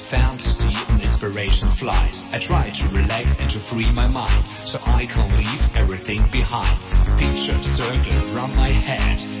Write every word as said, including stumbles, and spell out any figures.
fantasy and inspiration flies. I try to relax and to free my mind, so I can leave everything behind. Pictures circle around my head.